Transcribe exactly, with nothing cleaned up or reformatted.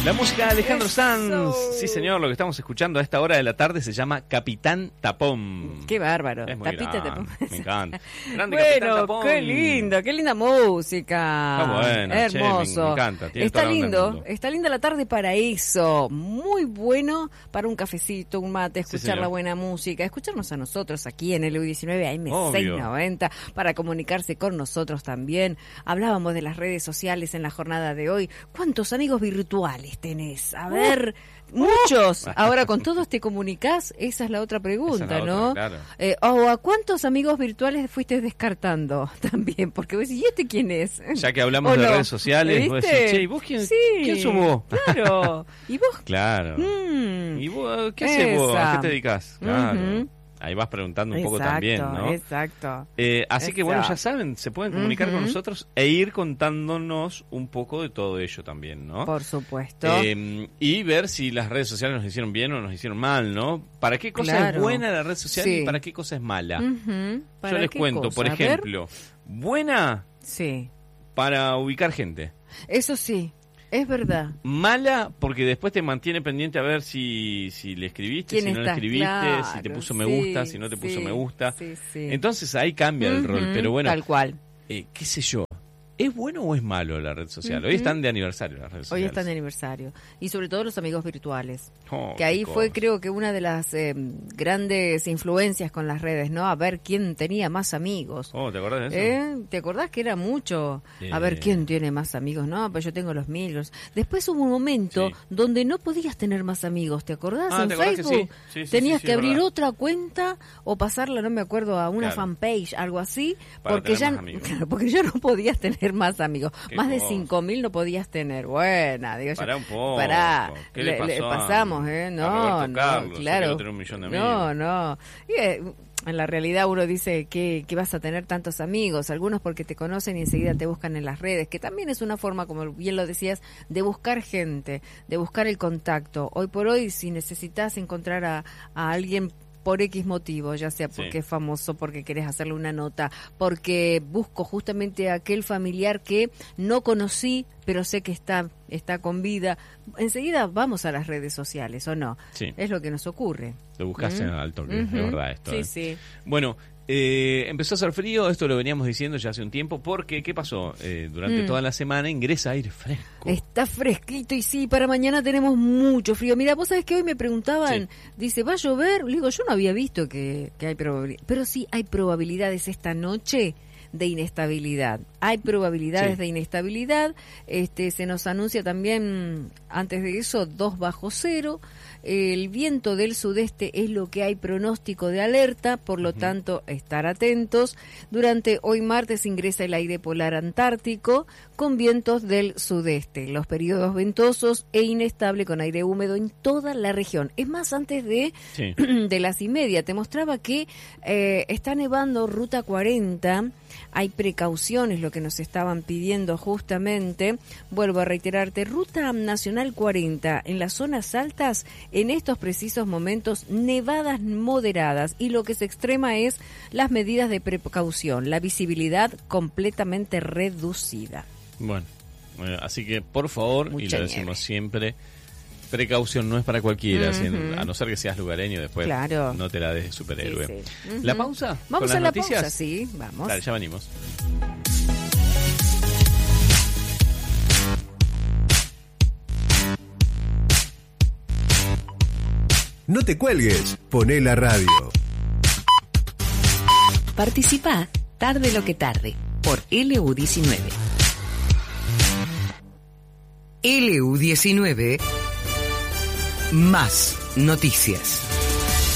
La música de Alejandro Sanz. Sí, señor, lo que estamos escuchando a esta hora de la tarde se llama Capitán Tapón. Qué bárbaro. Es muy Tapita grande, Tapón. me encanta. Grande Capitán Bueno, Tapón. qué lindo, qué linda música. Está bueno, che, hermoso. me- me encanta, tiene Está toda la onda del lindo, mundo. está linda la tarde para eso. Muy bueno para un cafecito, un mate, escuchar señor. la buena música, escucharnos a nosotros aquí en el U diecinueve A M Obvio. seiscientos noventa para comunicarse con nosotros también. Hablábamos de las redes sociales en la jornada de hoy. ¿Cuántos amigos virtuales tenés? A ver, muchos. Ahora con todos te comunicás, esa es la otra pregunta, Esa es la ¿no? otra, claro. Eh, o a cuántos amigos virtuales fuiste descartando también, porque vos decís, ¿y este quién es? Ya que hablamos ¿O de no? redes sociales, vos ¿Viste? decís, che, ¿y vos quién, Sí, quién sos vos? Claro. ¿Y vos? Claro. Mm, ¿Y vos qué haces vos? ¿A esa. qué te dedicás? Claro. Ujú. Ahí vas preguntando un poco exacto, también, ¿no? Exacto. Eh, así que Exacto. bueno, ya saben, se pueden comunicar Ujú. con nosotros e ir contándonos un poco de todo ello también, ¿no? Por supuesto. Eh, y ver si las redes sociales nos hicieron bien o nos hicieron mal, ¿no? ¿Para qué cosa Claro. es buena la red social Sí. y para qué cosa es mala? Ujú. ¿Para Yo les qué cuento, cosa? por A ver. ejemplo, buena Sí, para ubicar gente. eso sí, es verdad. Mala porque después te mantiene pendiente a ver si, si le escribiste, ¿Quién si no le está? escribiste, Claro, si te puso me sí, gusta, si no te puso sí, me gusta. sí, sí. Entonces ahí cambia el rol. Ujú, Pero bueno, tal cual. eh, qué sé yo, ¿es bueno o es malo la red social? Hoy Ujú. están de aniversario las redes Hoy sociales. están de aniversario. Y sobre todo los amigos virtuales. Oh, Que ahí qué fue, cosa. creo que una de las eh, grandes influencias con las redes, ¿no? A ver quién tenía más amigos. Oh, ¿te acordás de eso? ¿Eh? ¿Te acordás que era mucho? A ver Eh. quién tiene más amigos. No, pues yo tengo los míos. Después hubo un momento Sí. donde no podías tener más amigos. ¿Te acordás? Ah, en ¿te acordás que Facebook sí? Sí, sí, tenías sí, sí, que es abrir verdad. otra cuenta o pasarla, no me acuerdo, a una Claro. fanpage, algo así, Para porque tener ya, más amigos. claro, porque ya no podías tener más amigos. Qué Más de cosa. cinco mil no podías tener. Buena, digo yo. Pará un poco. Pará. ¿Qué le pasó a- pasamos, ¿eh? a No, Roberto no, Carlos? Yo claro. quiero tener un millón de No, amigos. no. Y, eh, en la realidad uno dice que, que vas a tener tantos amigos, algunos porque te conocen y enseguida te buscan en las redes, que también es una forma, como bien lo decías, de buscar gente, de buscar el contacto. Hoy por hoy, si necesitas encontrar a, a alguien por X motivo, ya sea porque Sí. es famoso, porque querés hacerle una nota, porque busco justamente a aquel familiar que no conocí, pero sé que está, está con vida, enseguida vamos a las redes sociales, ¿o no? Sí. Es lo que nos ocurre. Lo buscaste ¿Mm? al toque, es Ujú. verdad esto. Sí, eh. sí. Bueno, eh, empezó a hacer frío, esto lo veníamos diciendo ya hace un tiempo, porque, ¿qué pasó? Eh, durante Mm. toda la semana ingresa aire fresco. Está fresquito y sí, para mañana tenemos mucho frío. Mira, vos sabés que hoy me preguntaban, Sí. dice, ¿va a llover? Le digo, yo no había visto que, que hay probabilidad, pero sí hay probabilidades esta noche de inestabilidad. Hay probabilidades Sí. de inestabilidad. Este, se nos anuncia también, antes de eso, dos bajo cero. El viento del sudeste es lo que hay pronóstico de alerta, por lo Ujú. tanto, estar atentos. Durante hoy martes ingresa el aire polar antártico con vientos del sudeste, los periodos ventosos e inestable con aire húmedo en toda la región. Es más, antes de, Sí. de las y media, te mostraba que eh, está nevando Ruta cuarenta, hay precauciones, lo que nos estaban pidiendo justamente. Vuelvo a reiterarte, Ruta Nacional cuarenta, en las zonas altas, en estos precisos momentos, nevadas moderadas, y lo que se extrema es las medidas de precaución, la visibilidad completamente reducida. Bueno, eh, así que por favor, y Mucha lo nieve. decimos siempre, precaución no es para cualquiera, Ujú. si- a no ser que seas lugareño, después Claro. no te la des de superhéroe. Sí, sí. Ujú. ¿La pausa? Vamos ¿Con a las la noticias? pausa, sí, vamos. Dale, ya venimos. No te cuelgues, poné la radio. Participa tarde lo que tarde por L U diecinueve. L U diecinueve más noticias.